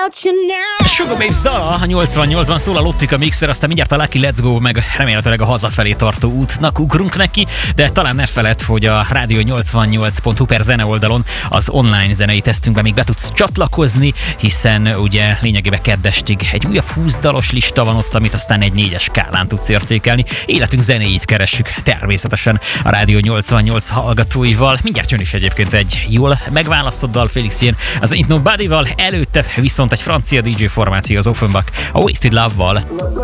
Sugar Babes dala a 88-ban szól a Lottika Mixer, aztán mindjárt a Lucky Let's Go, meg remélhetőleg a hazafelé tartó útnak ugrunk neki, de talán ne feledd, hogy a rádió88.hu per zene oldalon az online zenei tesztünkben még be tudsz csatlakozni, hiszen ugye lényegében keddestig egy újabb 20 dalos lista van ott, amit aztán egy 4-es skálán tudsz értékelni. Életünk zenéit keressük természetesen a Rádió 88 hallgatóival. Mindjárt jön is egyébként egy jól megválasztott dal Felix Jen az Ain't Nobody-val, előtte viszont egy francia DJ formáció, az Offenbach a Wasted Love-val.